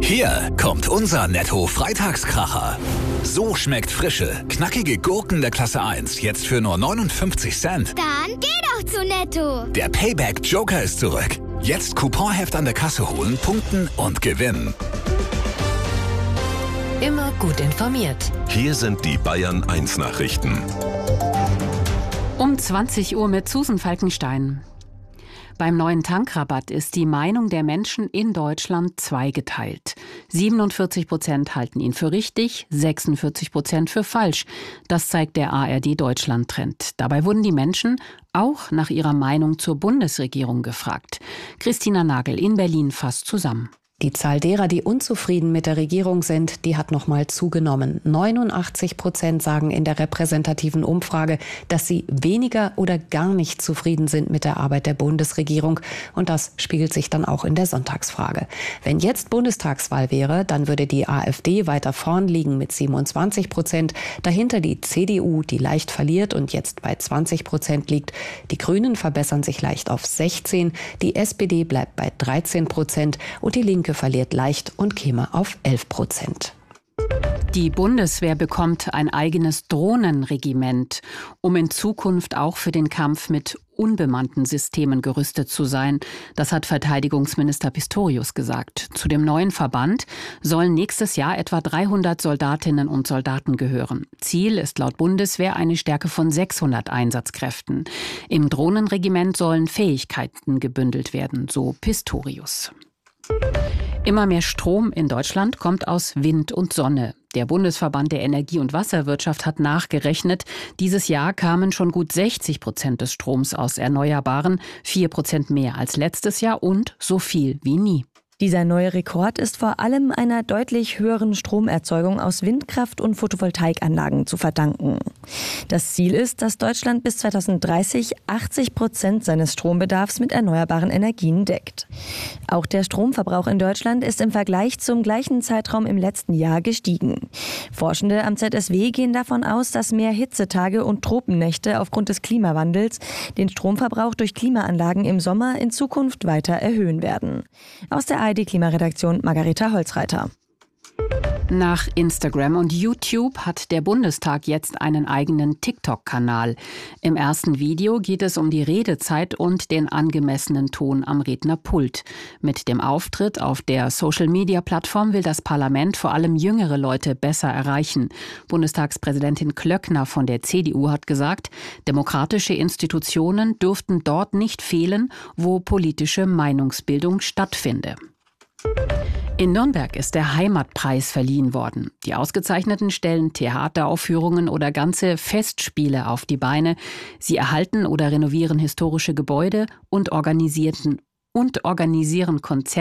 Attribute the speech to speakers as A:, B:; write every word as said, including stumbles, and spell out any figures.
A: Hier kommt unser Netto-Freitagskracher. So schmeckt frische, knackige Gurken der Klasse eins jetzt für nur neunundfünfzig Cent.
B: Dann geh doch zu Netto.
A: Der Payback-Joker ist zurück. Jetzt Couponheft an der Kasse holen, punkten und gewinnen.
C: Immer gut informiert.
D: Hier sind die Bayern eins Nachrichten.
E: Um zwanzig Uhr mit Susan Falkenstein. Beim neuen Tankrabatt ist die Meinung der Menschen in Deutschland zweigeteilt. siebenundvierzig Prozent halten ihn für richtig, sechsundvierzig Prozent für falsch. Das zeigt der A R D-Deutschland-Trend. Dabei wurden die Menschen auch nach ihrer Meinung zur Bundesregierung gefragt. Christina Nagel in Berlin fasst zusammen.
F: Die Zahl derer, die unzufrieden mit der Regierung sind, die hat nochmal zugenommen. neunundachtzig Prozent sagen in der repräsentativen Umfrage, dass sie weniger oder gar nicht zufrieden sind mit der Arbeit der Bundesregierung. Und das spiegelt sich dann auch in der Sonntagsfrage. Wenn jetzt Bundestagswahl wäre, dann würde die AfD weiter vorn liegen mit siebenundzwanzig Prozent. Dahinter die C D U, die leicht verliert und jetzt bei zwanzig Prozent liegt. Die Grünen verbessern sich leicht auf sechzehn. Die S P D bleibt bei dreizehn Prozent und die Linke verliert leicht und käme auf elf Prozent.
E: Die Bundeswehr bekommt ein eigenes Drohnenregiment, um in Zukunft auch für den Kampf mit unbemannten Systemen gerüstet zu sein. Das hat Verteidigungsminister Pistorius gesagt. Zu dem neuen Verband sollen nächstes Jahr etwa dreihundert Soldatinnen und Soldaten gehören. Ziel ist laut Bundeswehr eine Stärke von sechshundert Einsatzkräften. Im Drohnenregiment sollen Fähigkeiten gebündelt werden, so Pistorius. Immer mehr Strom in Deutschland kommt aus Wind und Sonne. Der Bundesverband der Energie- und Wasserwirtschaft hat nachgerechnet. Dieses Jahr kamen schon gut sechzig Prozent des Stroms aus Erneuerbaren, vier Prozent mehr als letztes Jahr und so viel wie nie.
G: Dieser neue Rekord ist vor allem einer deutlich höheren Stromerzeugung aus Windkraft- und Photovoltaikanlagen zu verdanken. Das Ziel ist, dass Deutschland bis zweitausenddreißig achtzig Prozent seines Strombedarfs mit erneuerbaren Energien deckt. Auch der Stromverbrauch in Deutschland ist im Vergleich zum gleichen Zeitraum im letzten Jahr gestiegen. Forschende am Z S W gehen davon aus, dass mehr Hitzetage und Tropennächte aufgrund des Klimawandels den Stromverbrauch durch Klimaanlagen im Sommer in Zukunft weiter erhöhen werden. Aus der A R D-Klimaredaktion Margareta Holzreiter.
E: Nach Instagram und YouTube hat der Bundestag jetzt einen eigenen TikTok-Kanal. Im ersten Video geht es um die Redezeit und den angemessenen Ton am Rednerpult. Mit dem Auftritt auf der Social-Media-Plattform will das Parlament vor allem jüngere Leute besser erreichen. Bundestagspräsidentin Klöckner von der C D U hat gesagt, demokratische Institutionen dürften dort nicht fehlen, wo politische Meinungsbildung stattfinde. In Nürnberg ist der Heimatpreis verliehen worden. Die Ausgezeichneten stellen Theateraufführungen oder ganze Festspiele auf die Beine. Sie erhalten oder renovieren historische Gebäude und organisierten und organisieren Konzerte.